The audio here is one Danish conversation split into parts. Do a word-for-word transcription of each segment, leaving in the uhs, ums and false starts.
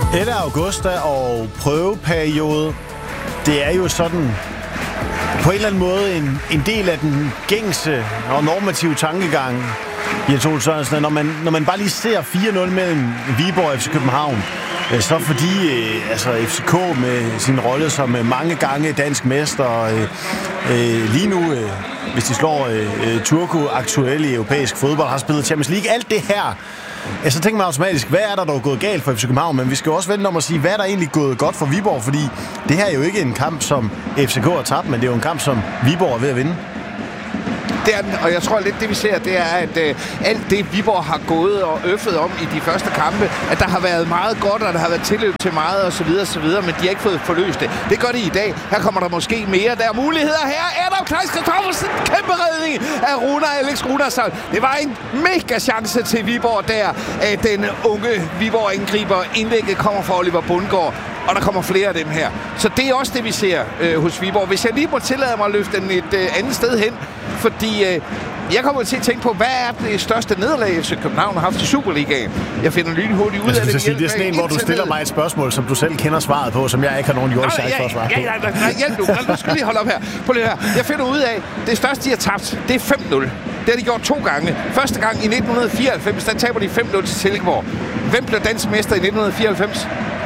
ellevte augusta og prøveperiode, det er jo sådan på en eller anden måde en, en del af den gængse og normative tankegang i to Sørensen, når man, når man bare lige ser fire nul mellem Viborg og F C København, så fordi øh, altså F C K med sin rolle som øh, mange gange dansk mester, øh, øh, lige nu, øh, hvis de slår øh, Turku aktuelle i europæisk fodbold, har spillet Champions League, alt det her, ja, så tænker man automatisk, hvad er der dog gået galt for F C København? Men vi skal også vente om at sige, hvad er der egentlig gået godt for Viborg? Fordi det her er jo ikke en kamp, som F C K har tabt, men det er jo en kamp, som Viborg er ved at vinde. Det er den, og jeg tror lidt, det vi ser, det er, at øh, alt det, Viborg har gået og øffet om i de første kampe, at der har været meget godt, og der har været tilløb til meget, og så videre, og så videre, men de har ikke fået forløst det. Det gør de i dag. Her kommer der måske mere. Der er muligheder her. Adam Kleis Christoffersen, kæmpe redning af Runa, Alex Runarsson. Det var en mega chance til Viborg der, at den unge Viborg-angriber. Indlægget kommer fra Oliver Bundgaard, og der kommer flere af dem her. Så det er også det, vi ser øh, hos Viborg. Hvis jeg lige må tillade mig at løfte den et øh, andet sted hen, fordi øh, jeg kommer til at tænke på, hvad er det største nederlag, F C København har haft i Superligaen? Jeg finder lynhurtigt ud af det. Sige, det er sådan en, hvor du stiller mig et spørgsmål, som du selv kender svaret på, som jeg ikke har nogen jordchance for at svare på. Ja, ja, ja, hjælp nu. Nu skal lige holde op her. På det her. Jeg finder ud af, det største, de har tabt, det er fem nul. Det har de gjort to gange. Første gang i nitten fireoghalvfems, der taber de fem nul til Silkeborg. Hvem blev dansk mester i nitten fireoghalvfems?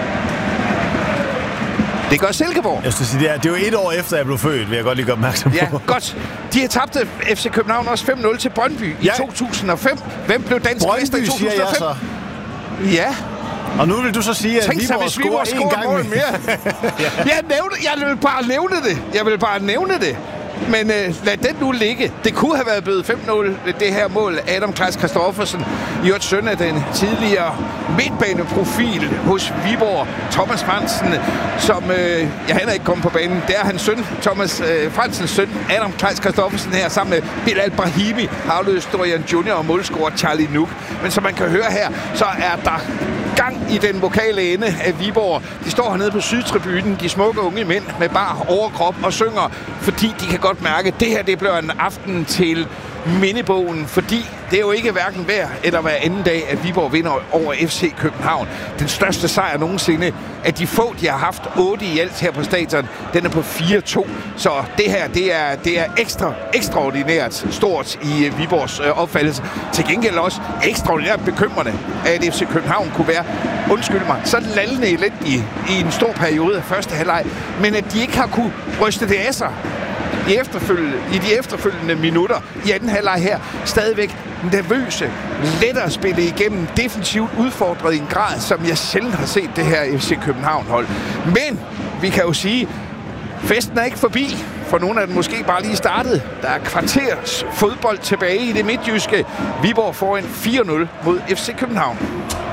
Det gør Silkeborg. Jeg skal sige, det er, det er jo et år efter, jeg blev født, vil jeg godt lige gøre opmærksom på. Ja, godt. De har tabt F C København også fem nul til Brøndby ja. i to tusind og fem. Hvem blev dansk Brøndby, mester i to tusind og fem? siger jeg så. Ja. Og nu vil du så sige, at Tænk Viborg sig, hvis Viborg scorer en gang mere. ja. jeg, nævnte, jeg vil bare nævne det. Jeg vil bare nævne det. Men øh, lad den nu ligge. Det kunne have været blevet fem nul, det her mål. Adam Kleis Christoffersen, i øvrigt søn af den tidligere midtbaneprofil hos Viborg, Thomas Fransen, som, øh, ja, han er ikke kommet på banen. Det er hans søn, Thomas øh, Fransens søn, Adam Kleis Christoffersen her, sammen med Bilal Brahimi, har afløst Dorian Junior og målscorer Charlie Nuk. Men som man kan høre her, så er der gang i den vokale ende af Viborg. De står hernede på sydtribunen, de smukke unge mænd med bar overkrop og synger, fordi de kan godt mærke, at det her det bliver en aften til mindebogen, fordi det er jo ikke hverken hver eller hver anden dag, at Viborg vinder over F C København. Den største sejr nogensinde, at de få, de har haft otte i alt her på stadion, den er på fire to. Så det her, det er, det er ekstra, ekstraordinært stort i Viborgs øh, opfattelse. Til gengæld også ekstraordinært bekymrende, at F C København kunne være, undskyld mig, så lallende elendige i en stor periode af første halvleg, men at de ikke har kunne ryste det af sig i, efterfølgende, i de efterfølgende minutter i anden halvleg her. Stadigvæk nervøse, lettere at spille igennem, defensivt udfordret i en grad, som jeg sjældent har set det her F C København-hold. Men vi kan jo sige, festen er ikke forbi, for nogle af dem måske bare lige startet. Der er kvarters fodbold tilbage i det midtjyske. Viborg får en fire nul mod F C København.